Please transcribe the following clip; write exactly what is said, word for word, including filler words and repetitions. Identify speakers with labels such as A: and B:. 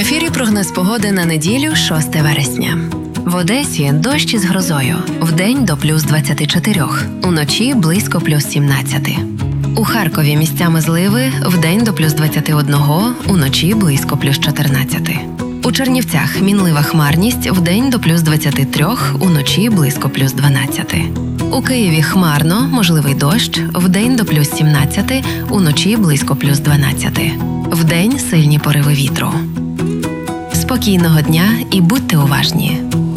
A: ефірі прогноз погоди на неділю, шостого вересня. В Одесі дощ із грозою. Вдень до плюс двадцяти чотирьох, уночі близько плюс сімнадцяти. У Харкові місцями зливи, вдень до плюс двадцяти одного, уночі близько плюс чотирнадцяти. У Чернівцях мінлива хмарність, вдень до плюс двадцяти трьох, уночі близько плюс дванадцяти. У Києві хмарно, можливий дощ, вдень до плюс сімнадцяти, уночі близько плюс дванадцяти. Вдень сильні пориви вітру. Спокійного дня і будьте уважні!